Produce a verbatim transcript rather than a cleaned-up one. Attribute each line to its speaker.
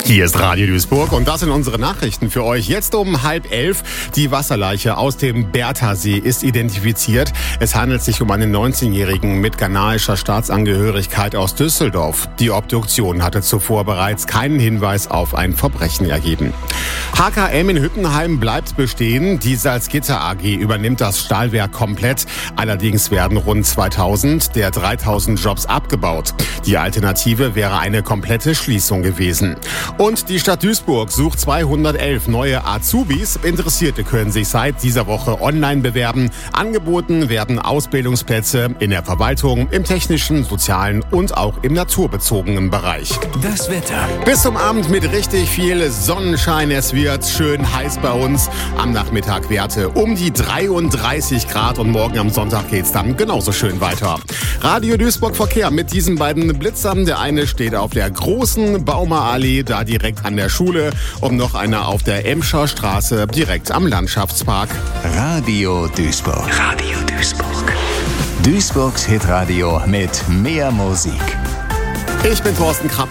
Speaker 1: Hier ist Radio Duisburg und das sind unsere Nachrichten für euch. Jetzt um halb elf. Die Wasserleiche aus dem Berthasee ist identifiziert. Es handelt sich um einen neunzehnjährigen mit ghanaischer Staatsangehörigkeit aus Düsseldorf. Die Obduktion hatte zuvor bereits keinen Hinweis auf ein Verbrechen ergeben. H K M in Hüppenheim bleibt bestehen. Die Salzgitter A G übernimmt das Stahlwerk komplett. Allerdings werden rund zweitausend der dreitausend Jobs abgebaut. Die Alternative wäre eine komplette Schließung gewesen. Und die Stadt Duisburg sucht zweihundertelf neue Azubis. Interessierte können sich seit dieser Woche online bewerben. Angeboten werden Ausbildungsplätze in der Verwaltung, im technischen, sozialen und auch im naturbezogenen Bereich.
Speaker 2: Das Wetter.
Speaker 1: Bis zum Abend mit richtig viel Sonnenschein. Es wird schön heiß bei uns. Am Nachmittag Werte um die dreiunddreißig Grad und morgen am Sonntag geht's dann genauso schön weiter. Radio Duisburg Verkehr mit diesen beiden Blitzern. Der eine steht auf der großen Baumerallee, da direkt an der Schule, und noch einer auf der Emscher Straße direkt am Landschaftspark.
Speaker 2: Radio Duisburg.
Speaker 3: Radio Duisburg.
Speaker 2: Duisburgs Hitradio mit mehr Musik.
Speaker 1: Ich bin Thorsten Krapp.